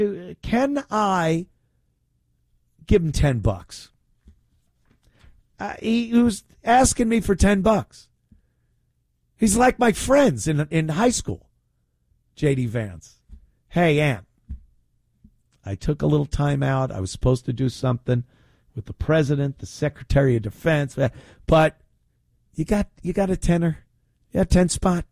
Can I give him $10? He was asking me for $10. He's like my friends in high school. J.D. Vance. Hey, Ann, I took a little time out. I was supposed to do something with the president, the Secretary of Defense, but you got a tenner? Yeah, 10 spot.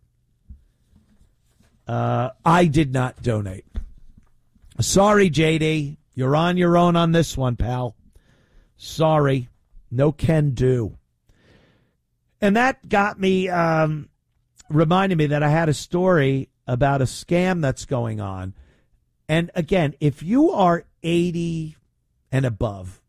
I did not donate. Sorry, JD. You're on your own on this one, pal. Sorry. No can do. And that got me, reminded me that I had a story about a scam that's going on. And again, if you are 80 and above,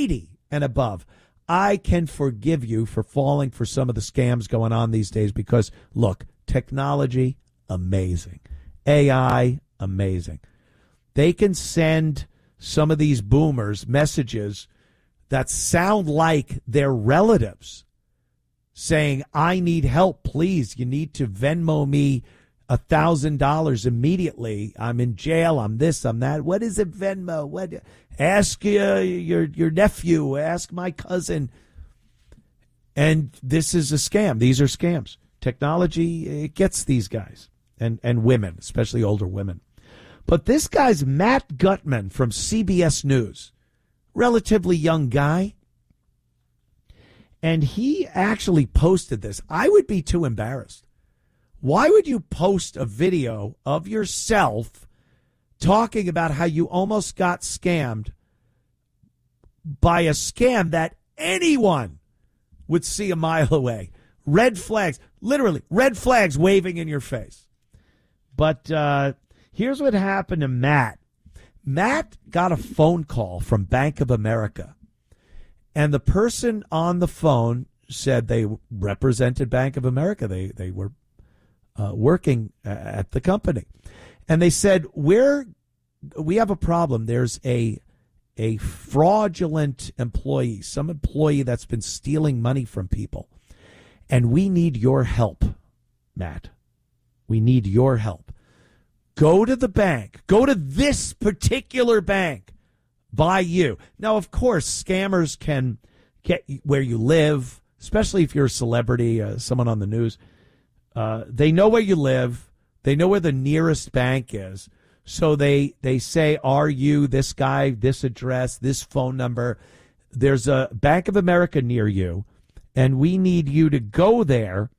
I can forgive you for falling for some of the scams going on these days because, look, technology, amazing. AI, amazing. They can send some of these boomers messages that sound like their relatives saying, I need help, please. You need to Venmo me $1,000 immediately. I'm in jail. I'm this, I'm that. What is it, Venmo? What? Ask your nephew. Ask my cousin. And this is a scam. These are scams. Technology, it gets these guys and women, especially older women. But this guy's Matt Gutman from CBS News, relatively young guy. And he actually posted this. I would be too embarrassed. Why would you post a video of yourself talking about how you almost got scammed by a scam that anyone would see a mile away? Red flags, literally red flags waving in your face. But here's what happened to Matt. Matt got a phone call from Bank of America. And the person on the phone said they represented Bank of America. They were working at the company. And they said, we have a problem. There's a fraudulent employee, some employee that's been stealing money from people. And we need your help, Matt. We need your help. Go to the bank. Go to this particular bank by you. Now, of course, scammers can get where you live, especially if you're a celebrity, someone on the news. They know where you live. They know where the nearest bank is. So they say, are you this guy, this address, this phone number? There's a Bank of America near you, and we need you to go there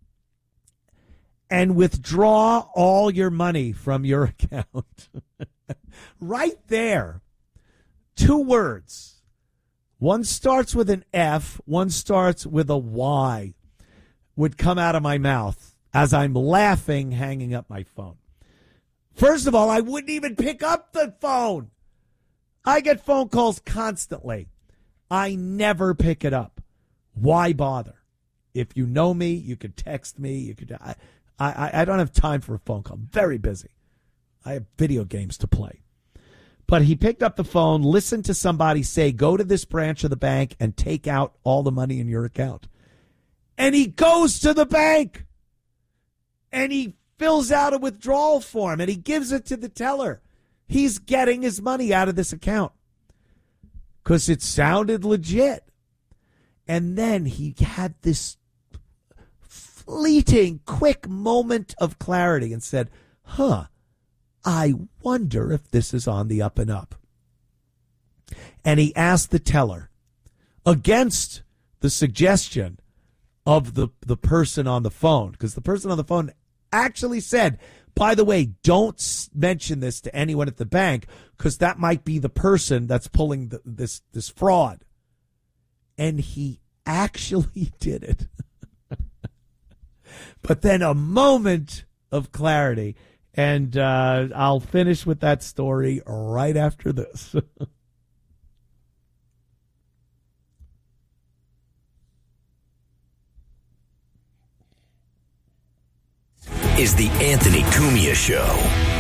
and withdraw all your money from your account. Right there. 2 words. One starts with an F, one starts with a Y, would come out of my mouth as I'm laughing, hanging up my phone. First of all, I wouldn't even pick up the phone. I get phone calls constantly. I never pick it up. Why bother? If you know me, you could text me. You could. I don't have time for a phone call. I'm very busy. I have video games to play. But he picked up the phone, listened to somebody say, go to this branch of the bank and take out all the money in your account. And he goes to the bank and he fills out a withdrawal form and he gives it to the teller. He's getting his money out of this account because it sounded legit. And then he had this fleeting, quick moment of clarity and said, I wonder if this is on the up and up. And he asked the teller, against the suggestion of the person on the phone, because the person on the phone actually said, by the way, don't mention this to anyone at the bank because that might be the person that's pulling this fraud. And he actually did it. But then a moment of clarity. And I'll finish with that story right after this. Is the Anthony Cumia Show.